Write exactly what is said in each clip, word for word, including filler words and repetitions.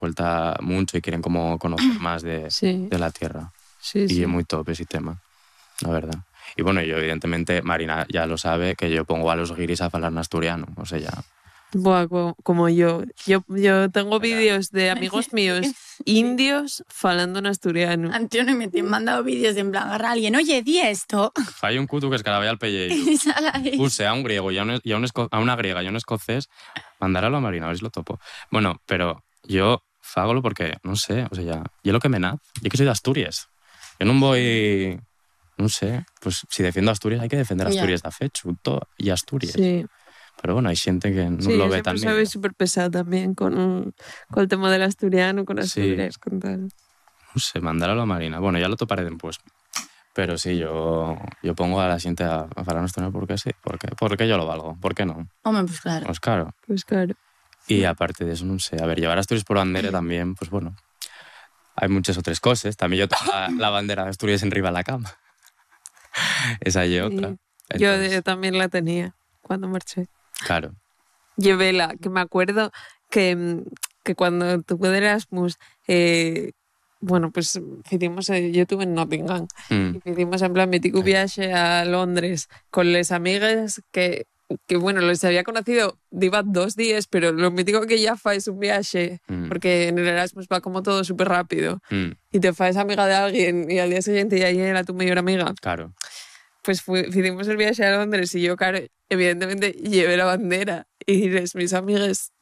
vuelta mucho y quieren como conocer más de, sí. de la tierra. Sí, y sí. es muy top ese tema, la verdad. Y bueno, yo evidentemente, Marina ya lo sabe, que yo pongo a los guiris a hablar en asturiano, o sea, ya... Buah, co- como yo. Yo, yo tengo Espera. vídeos de amigos míos indios falando en asturiano. Antonio me te han mandado vídeos de en plan, agarra a alguien, oye, di esto. Fai un cutu que es cada al pellejo. Y sale ahí. Puse a un griego y a, un, y a, un esco, a una griega y a un escocés, mandarlo a Marina, a ver si lo topo. Bueno, pero yo fágolo porque, no sé, o sea, ya, yo lo que me naz, yo que soy de Asturias. Yo no voy, no sé, pues si defiendo Asturias hay que defender Asturias, yeah. de fe, chuto y Asturias. Sí. Pero bueno, hay gente que no sí, lo ve tan bien. Sí, soy súper pesada también con, con el tema del asturiano, con Asturias, sí. con tal. No sé, mandarlo a Marina. Bueno, ya lo toparé después. Pero sí, yo, yo pongo a la gente a, a hablar en asturiano porque sí, porque, porque yo lo valgo. ¿Por qué no? Hombre, pues claro. Pues claro. Pues claro. Y aparte de eso, no sé, a ver, llevar Asturias por bandera también, pues bueno, hay muchas otras cosas. También yo tengo la, la bandera de Asturias en arriba de la cama. Esa y otra. Sí. Entonces... Yo, yo también la tenía cuando marché. Claro. Llevé la, que me acuerdo que, que cuando tuve de Erasmus, eh, bueno, pues hicimos, yo tuve en Nottingham, mm. y hicimos en plan mítico viaje a Londres con las amigas que, que bueno, los había conocido, iba dos días, pero lo mítico que ya fais un viaje, mm. porque en el Erasmus va como todo súper rápido, mm. y te fais amiga de alguien y al día siguiente ya era tu mayor amiga. Claro. Pues fui, hicimos el viaje a Londres y yo, claro, evidentemente llevé la bandera y les, mis amigas,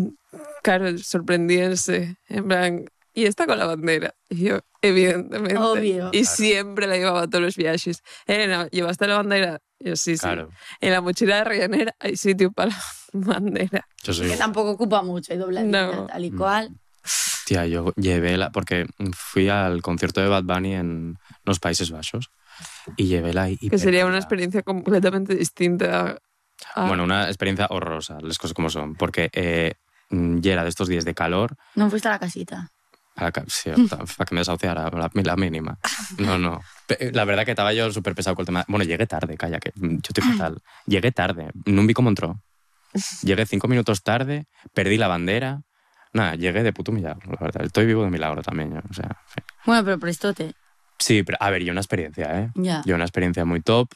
claro, sorprendíanse, en plan, y está con la bandera. Y yo, evidentemente. Obvio. Y claro. siempre la llevaba a todos los viajes. Elena, ¿llevaste la bandera? Yo, sí, claro. sí. En la mochila de Ryanair hay sitio para la bandera. Yo soy... Que tampoco ocupa mucho, hay dobladita, no. tal y cual. Tía, yo llevé la... Porque fui al concierto de Bad Bunny en los Países Bajos. Y llevé la hiper... Que sería una experiencia completamente distinta. A... Bueno, una experiencia horrorosa, las cosas como son. Porque eh, ya era de estos días de calor. ¿No fuiste a la casita? A la ca... Sí, para que me desahuciara, la, la mínima. No, no. La verdad que estaba yo súper pesado con el tema. Bueno, llegué tarde, calla, que yo estoy fatal. Llegué tarde, no vi cómo entró. Llegué cinco minutos tarde, perdí la bandera. Nada, llegué de puto milagro, la verdad. Estoy vivo de milagro también, yo, o sea... Sí. Bueno, pero prestote. Sí, pero a ver, yo una experiencia, ¿eh? Ya. Yo una experiencia muy top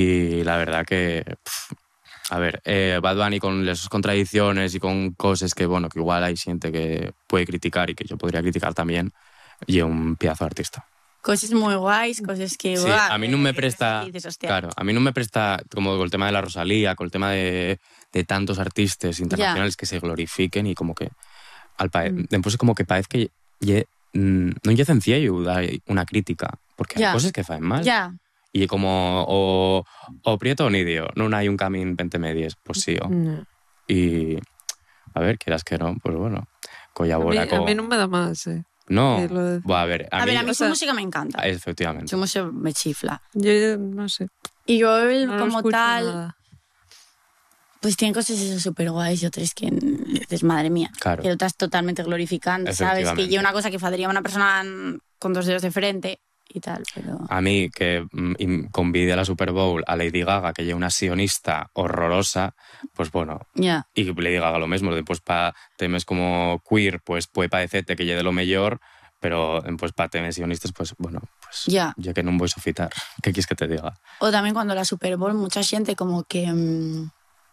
y la verdad que... Pff, a ver, eh, Bad Bunny con sus contradicciones y con cosas que, bueno, que igual hay gente que puede criticar y que yo podría criticar también, y un pedazo de artista. Cosas muy guays, cosas que... Sí, guau, a mí no me presta... Dices, claro, a mí no me presta, como con el tema de la Rosalía, con el tema de, de tantos artistas internacionales, yeah, que se glorifiquen y como que... Al pa... mm. Después como que parece que... Ye, mm, no es sencillo dar una crítica, porque yeah, hay cosas que fan mal. Yeah. Y como o, o prieto o nidio, no hay un camino veinte medias, pues sí. O. No. Y a ver, quieras que no, pues bueno, collabora a mí, con... A mí no me da más, eh. No, de... bueno, a ver, a, a mí, ver, a mí o su sea, música me encanta. Efectivamente. Su música me chifla. Yo no sé. Y yo él, no como tal, nada. Pues tiene cosas súper guays y otras que dices, madre mía, claro, que otras totalmente glorificando, ¿sabes? Que lleva una cosa que faría una persona con dos dedos de frente y tal, pero... A mí, que mm, convide a la Super Bowl a Lady Gaga, que lleva una sionista horrorosa, pues bueno, yeah, y Lady Gaga lo mismo, después para temas como queer, pues puede parecerte que lleve de lo mejor, pero pues para temas sionistas, pues bueno, pues yeah, ya que no voy a sofitar, ¿qué quieres que te diga? O también cuando la Super Bowl, mucha gente como que... Mmm,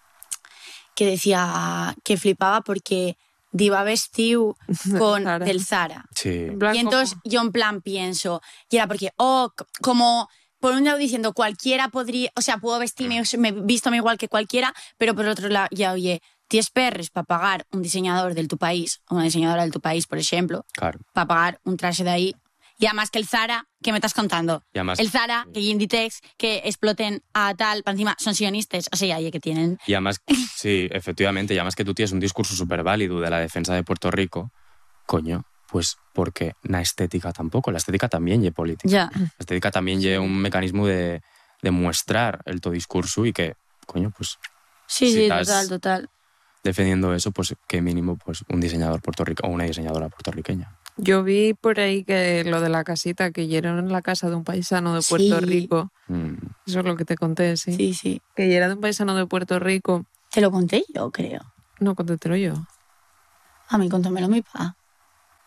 que decía que flipaba porque iba vestido con Zara. Del Zara. Sí. Y entonces yo en plan pienso, y era porque, oh, como por un lado diciendo cualquiera podría, o sea, puedo vestirme, me vístome igual que cualquiera, pero por otro lado, ya oye, tienes perres para pagar un diseñador del tu país, o una diseñadora del tu país, por ejemplo, claro, para pagar un traje de ahí. Y además que el Zara, ¿qué me estás contando? Además, el Zara, que Inditex, que exploten a tal, para encima son sionistas, o sea, ahí que tienen... Y además, sí, efectivamente, y además que tú tienes un discurso súper válido de la defensa de Puerto Rico, coño, pues porque la estética tampoco, la estética también lleva política. Ya. La estética también lleva un mecanismo de, de mostrar el tu discurso y que, coño, pues... Sí, si sí, estás total, total. defendiendo eso, pues qué mínimo pues un diseñador puertorriqueño o una diseñadora puertorriqueña. Yo vi por ahí que lo de la casita, que llegaron en la casa de un paisano de Puerto sí. Rico. Mm. Eso es lo que te conté, sí. Sí, sí. Que era de un paisano de Puerto Rico. Te lo conté yo, creo. No, contételo yo. A mí contómelo mi pa.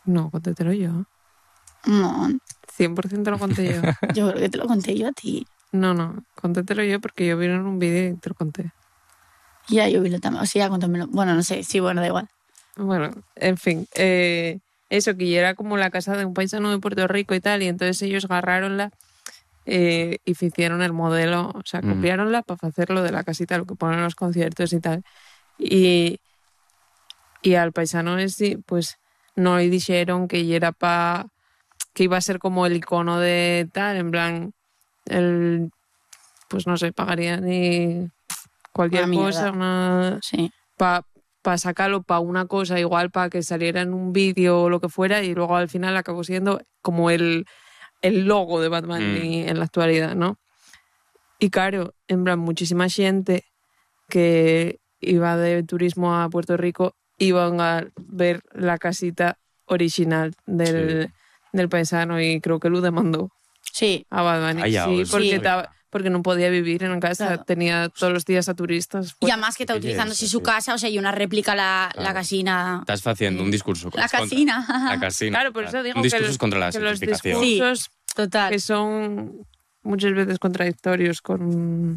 No, contételo yo. No. cien por ciento lo conté yo. Yo creo que te lo conté yo a ti. No, no, contételo yo porque yo vi en un vídeo y te lo conté. Ya, yo vi lo también. O sea, contámelo. Bueno, no sé. Sí, bueno, da igual. Bueno, en fin. Eh, eso, que ya era como la casa de un paisano de Puerto Rico y tal, y entonces ellos agarraronla eh, y hicieron el modelo, o sea, Mm. copiaronla para hacerlo de la casita, lo que ponen en los conciertos y tal. Y, y al paisano ese, pues, no le dijeron que ya era pa, que iba a ser como el icono de tal, en plan, el, pues no sé, pagaría ni cualquier Una cosa, mierda. una, Sí. para pa sacarlo para una cosa, igual para que saliera en un vídeo o lo que fuera, y luego al final acabó siendo como el, el logo de Batman Mm. y- en la actualidad, ¿no? Y claro, en plan, muchísima gente que iba de turismo a Puerto Rico iban a ver la casita original del, del paisano y creo que lo demandó Sí. a Batman. Ay, ya, sí, os- porque, Sí. estaba- porque no podía vivir en casa, Claro. tenía todos los días a turistas. Y fuera. además que está Oye, utilizando sí, así su sí. casa, o sea, y una réplica la, la Claro. casina. Estás haciendo un discurso. La contra- casina. La casina. Claro, por eso digo Un que discurso los, contra la que los certificación. Sí. discursos Total. que son muchas veces contradictorios con...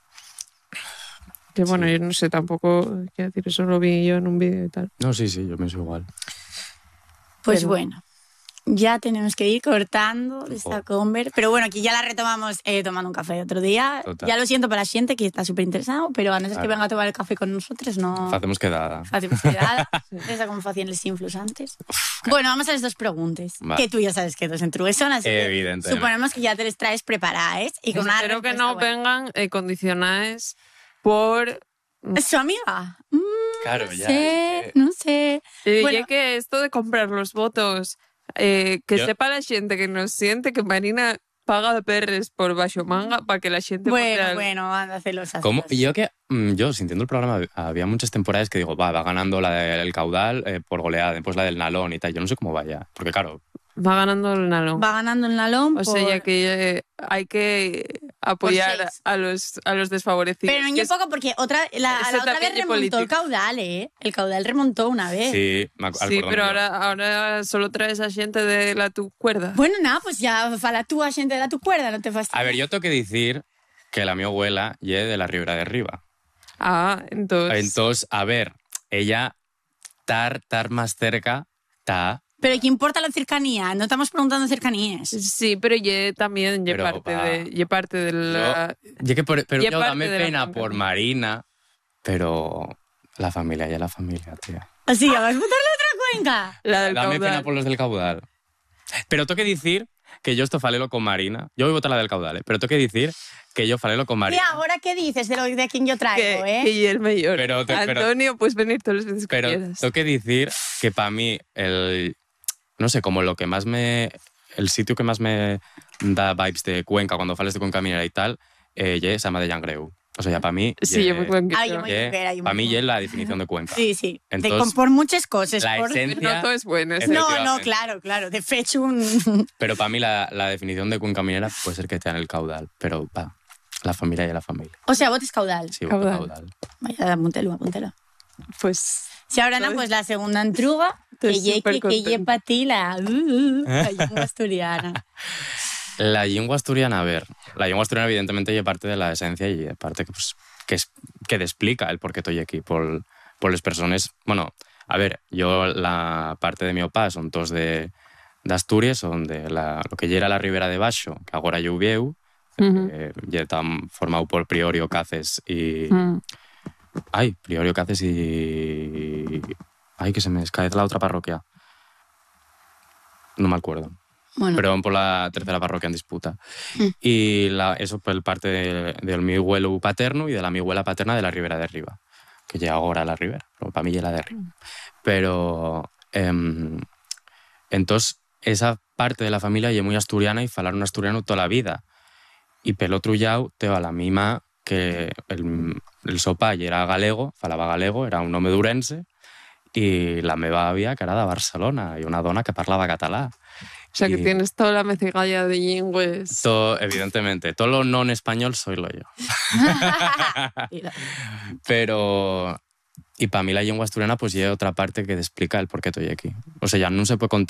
Que bueno, Sí. yo no sé tampoco, quiero decir, eso lo vi yo en un vídeo y tal. No, sí, sí, yo pienso igual. Pues Pero- bueno, ya tenemos que ir cortando esta Oh. conver. Pero bueno, aquí ya la retomamos eh, tomando un café otro día. Total. Ya lo siento para la gente que está súper interesado, pero a no ser que Claro. venga a tomar el café con nosotros, no... Facemos quedada. Facemos quedada. Esa como facían los influs antes. Bueno, vamos a las dos preguntas. Va. Que tú ya sabes que dos entrugues son, así que Evidentemente. suponemos que ya te les traes preparadas. Y con una Espero que respuesta no buena. vengan eh, condicionadas por... ¿Su amiga? Mm, Claro, no ya. sé, es que- no sé. Y Bueno. ya que esto de comprar los votos, eh, que Yo- sepa la gente que nos siente que Marina paga de perres por baixo manga para que la gente vote Bueno, al- bueno, anda celosa. ¿Cómo? celosa. Yo que mm, yo sintiendo el programa había muchas temporadas que digo, va, va ganando la del caudal eh, por goleada, después la del nalón y tal. Yo no sé cómo vaya, porque claro, Va ganando el nalón. Va ganando el nalón. O sea, por- ya que eh, hay que apoyar seis. a los, a los desfavorecidos. Pero no que un poco porque otra, la, ese la otra vez tapiñe remontó el político. caudal, ¿eh? El caudal remontó una vez. sí, me ac- al Sí, cordón pero yo. ahora, ahora solo traes a gente de la tu cuerda. Bueno, nada, pues ya fala tú a xente da tu cuerda, no te fastidies. A ver, yo tengo que decir que la mi abuela lle de la Ribera de Riba. Ah, entonces... Entonces, a ver, ella tar, tar más cerca, ta, Pero ¿qué importa la cercanía? No estamos preguntando cercanías. Sí, pero ye también ye Pero, parte, va. de, ye parte de la... Yo que por- pero Y yo aparte dame de la pena bronca. por Marina, pero la familia ya la familia, tía. Así, ¿vas a votar la otra cuenca? La del Dame caudal. pena por los del caudal. Pero tengo que decir que yo esto falelo con Marina. Yo voy a votar la del caudal, ¿eh? Pero tengo que decir que yo falelo con ¿Y Marina. ahora qué dices de, lo, de quién yo traigo, que, eh? que ye el mayor. Pero te- pero- Antonio, puedes venir todas las veces que Pero quieras. tengo que decir que para mí el... No sé, como lo que más me... El sitio que más me da vibes de Cuenca cuando fales de Cuenca Minera y tal, eh, ye se llama de Llangreú. O sea, ya para mí... Sí, yo me acuerdo Ah, yo me- cuenquera, yo Para muy mí ye cuenca. la definición de Cuenca. Sí, sí. De- Entonces, con- por muchas cosas. la por- esencia- No todo es bueno. sí. Efe- No, no, efectivamente. claro, claro. De hecho, un... Pero para mí la, la definición de Cuenca Minera puede ser que te dan el caudal. Pero, pa, la familia y la familia. O sea, votes caudal. Sí, voto Caudal. caudal. Vaya, apúntelo, apúntelo. Pues Si ahora no, Estoy- pues la segunda entruga, estoy que ye, súper que, que ye contenta. pa' ti la, uh, la lengua asturiana. La lengua asturiana, a ver, la lengua asturiana evidentemente es parte de la esencia y es parte que, pues, que, es, que explica el por qué estoy aquí, por, por las personas. Bueno, a ver, yo la parte de mi opa son todos de, de Asturias, son de la, lo que ya era la Ribera de Baixo, que ahora yo vieu, Ujú. eh, ya está formado por Priorio, Caces y... mm, Ay, Priorio, Caces y... Ay, que se me cae la otra parroquia. No me acuerdo. Bueno, Pero por la tercera parroquia en disputa. Y la, eso por parte de, del mi abuelo paterno y de la mi abuela paterna de la Ribera de Riba, que llega ahora a la Ribera, pero para mí ya la de Riba. Pero em, entonces esa parte de la familia es muy asturiana y falar un asturiano toda la vida. Y pel otro llau te va la mima que el, el sopa era galego, falaba galego, era un home d'Urense, i la meva àvia, que era de Barcelona, i una dona que parlava català. o sea, que Y- tienes toda la mezcalla de lingües. Todo, evidentemente, todo lo no en español soy lo yo. mira. Pero... Y para mí la lengua asturiana pues lleva otra parte que te explica el por qué estoy aquí. O sea, ya no se puede